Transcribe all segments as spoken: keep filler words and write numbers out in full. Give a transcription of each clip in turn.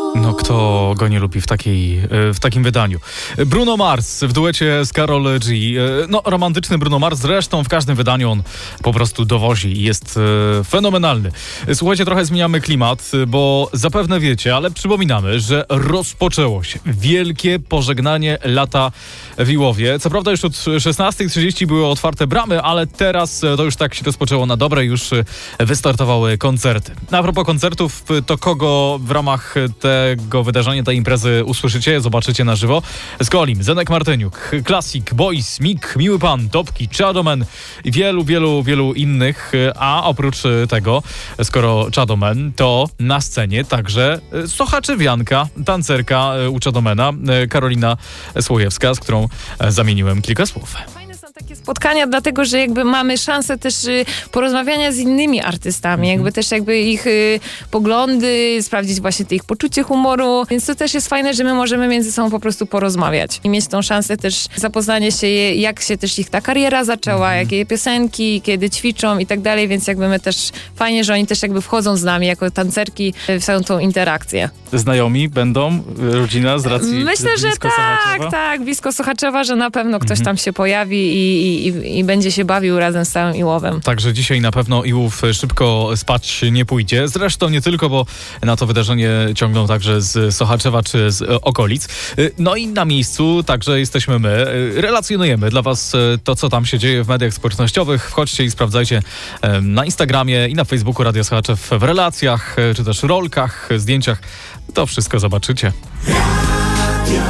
No kto go nie lubi w, takiej, w takim wydaniu. Bruno Mars w duecie z Karol G. No romantyczny Bruno Mars, zresztą w każdym wydaniu on po prostu dowozi i jest e, fenomenalny. Słuchajcie, trochę zmieniamy klimat, bo zapewne wiecie, ale przypominamy, że rozpoczęło się wielkie pożegnanie lata w Iłowie. Co prawda już od szesnasta trzydzieści były otwarte bramy, ale teraz to już tak się rozpoczęło na dobre, już wystartowały koncerty. A propos koncertów, to kogo w ramach tego wydarzenia, tej imprezy usłyszycie, zobaczycie na żywo? Skolim, Zenek Martyniuk, Classic, Boys, Mik, Miły Pan, Topki, Chadoman i wielu, wielu, wielu innych. A oprócz tego, skoro Chadoman, to na scenie także sochaczewianka, tancerka u Chadomana, Karolina Słojewska, z którą zamieniłem kilka słów. Takie spotkania, dlatego że jakby mamy szansę też y, porozmawiania z innymi artystami, mm. jakby też jakby ich y, poglądy, sprawdzić właśnie te ich poczucie humoru, więc to też jest fajne, że my możemy między sobą po prostu porozmawiać i mieć tą szansę też zapoznanie się, jak się też ich ta kariera zaczęła, mm. jakie piosenki, kiedy ćwiczą i tak dalej, więc jakby my też fajnie, że oni też jakby wchodzą z nami jako tancerki w całą tą interakcję. Znajomi będą? Rodzina z racji Myślę, że tak, Sochaczewa? tak, blisko Sochaczewa, że na pewno ktoś mm. tam się pojawi i I, i, i będzie się bawił razem z całym Iłowem. Także dzisiaj na pewno Iłów szybko spać nie pójdzie. Zresztą nie tylko, bo na to wydarzenie ciągną także z Sochaczewa czy z okolic. No i na miejscu także jesteśmy my. Relacjonujemy dla was to, co tam się dzieje w mediach społecznościowych. Wchodźcie i sprawdzajcie na Instagramie i na Facebooku Radio Sochaczew w relacjach, czy też rolkach, zdjęciach. To wszystko zobaczycie. Radio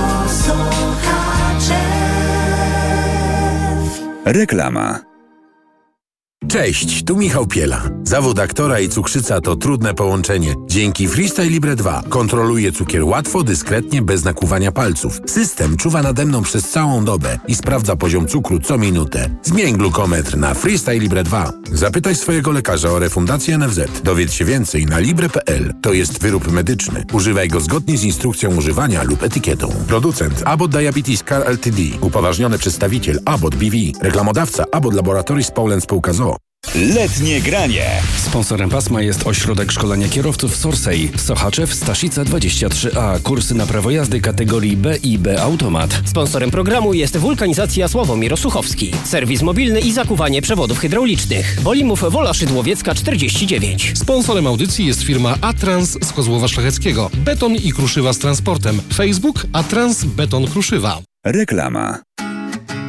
Reklama. Cześć, tu Michał Piela. Zawód aktora i cukrzyca to trudne połączenie. Dzięki Freestyle Libre dwa kontroluję cukier łatwo, dyskretnie, bez nakłuwania palców. System czuwa nade mną przez całą dobę i sprawdza poziom cukru co minutę. Zmień glukometr na Freestyle Libre dwa. Zapytaj swojego lekarza o refundację N F Z. Dowiedz się więcej na libre kropka p l. To jest wyrób medyczny. Używaj go zgodnie z instrukcją używania lub etykietą. Producent Abbott Diabetes Care Ltd. Upoważniony przedstawiciel Abbott B V. Reklamodawca Abbott Laboratories Poland Spółka z o o. Letnie granie. Sponsorem pasma jest Ośrodek Szkolenia Kierowców Sorsej. Sochaczew, Staszica dwadzieścia trzy a. Kursy na prawo jazdy kategorii B i B Automat. Sponsorem programu jest Wulkanizacja Sławomir Osuchowski. Serwis mobilny i zakuwanie przewodów hydraulicznych. Wolimów Wola Szydłowiecka czterdzieści dziewięć. Sponsorem audycji jest firma Atrans z Kozłowa Szlacheckiego. Beton i kruszywa z transportem. Facebook Atrans Beton Kruszywa. Reklama.